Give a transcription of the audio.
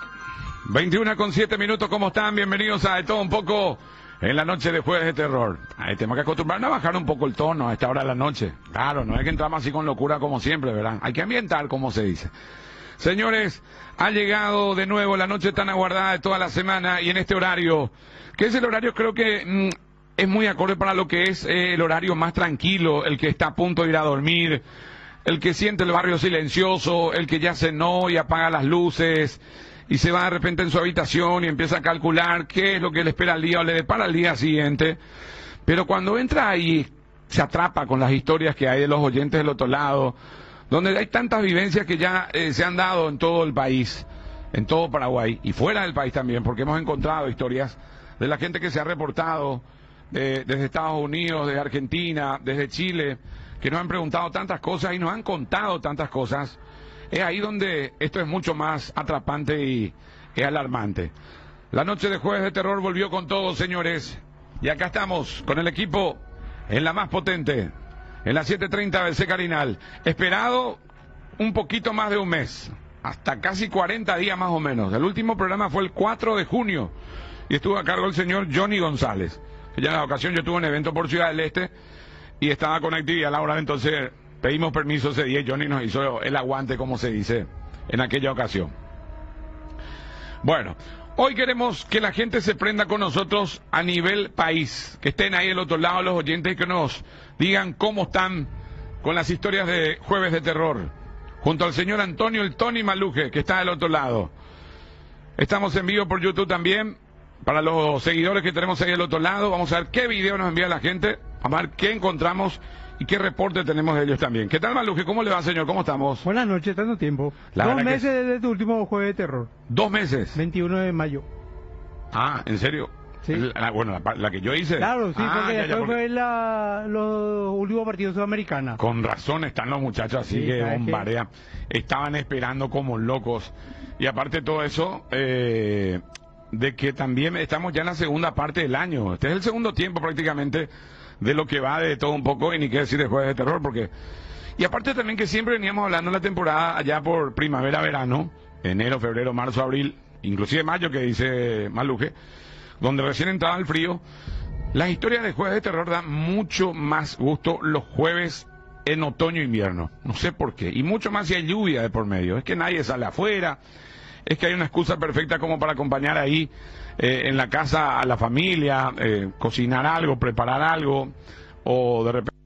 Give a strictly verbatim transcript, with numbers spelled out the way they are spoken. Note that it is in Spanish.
veintiuna con siete minutos, ¿cómo están? Bienvenidos a De Todo Un Poco en la noche de Jueves de Terror. Ahí tenemos que acostumbrarnos a bajar un poco el tono a esta hora de la noche. Claro, no es que entramos así con locura como siempre, ¿verdad? Hay que ambientar, como se dice. Señores, ha llegado de nuevo la noche tan aguardada de toda la semana y en este horario, que es el horario creo que mmm, es muy acorde para lo que es eh, el horario más tranquilo, el que está a punto de ir a dormir, el que siente el barrio silencioso, el que ya cenó y apaga las luces y se va de repente en su habitación y empieza a calcular qué es lo que le espera al día o le depara al día siguiente. Pero cuando entra ahí, se atrapa con las historias que hay de los oyentes del otro lado, donde hay tantas vivencias que ya eh, se han dado en todo el país, en todo Paraguay y fuera del país también, porque hemos encontrado historias de la gente que se ha reportado de, desde Estados Unidos, de Argentina, desde Chile, que nos han preguntado tantas cosas y nos han contado tantas cosas. Es ahí donde esto es mucho más atrapante y es alarmante. La noche de Jueves de Terror volvió con todo, señores, y acá estamos con el equipo en la más potente, en las siete treinta del C. Carinal, esperado un poquito más de un mes, hasta casi cuarenta días más o menos. El último programa fue el cuatro de junio y estuvo a cargo el señor Johnny González, que ya en la ocasión yo tuve un evento por Ciudad del Este y estaba con actividad laboral, entonces pedimos permiso ese día y Johnny nos hizo el aguante, como se dice, en aquella ocasión. Bueno, hoy queremos que la gente se prenda con nosotros a nivel país, que estén ahí del otro lado los oyentes y que nos digan cómo están con las historias de Jueves de Terror, junto al señor Antonio el Tony Maluje, que está del otro lado. Estamos en vivo por YouTube también, para los seguidores que tenemos ahí del otro lado. Vamos a ver qué video nos envía la gente, vamos a ver qué encontramos y qué reporte tenemos de ellos también. ¿Qué tal, Maluje? ¿Cómo le va, señor? ¿Cómo estamos? Buenas noches, tanto tiempo. La Dos verdad meses que... desde tu último Jueves de Terror. ¿Dos meses? veintiuno de mayo. Ah, ¿en serio? Sí. La, bueno, la, la que yo hice. Claro, sí, ah, porque ya, después ya, porque... fue la, los últimos partidos sudamericanos. Con razón están los muchachos así Sí, que ¿sabes bombarea. Estaban esperando como locos. Y aparte de todo eso, eh, de que también estamos ya en la segunda parte del año. Este es el segundo tiempo prácticamente de lo que va de todo un poco, y ni qué decir de Jueves de Terror, porque... Y aparte también que siempre veníamos hablando de la temporada allá por primavera, verano, enero, febrero, marzo, abril, inclusive mayo, que dice Maluje, donde recién entraba el frío. Las historias de Jueves de Terror dan mucho más gusto los jueves en otoño e invierno. No sé por qué. Y mucho más si hay lluvia de por medio. Es que nadie sale afuera. Es que hay una excusa perfecta como para acompañar ahí eh, en la casa a la familia, eh, cocinar algo, preparar algo, o de repente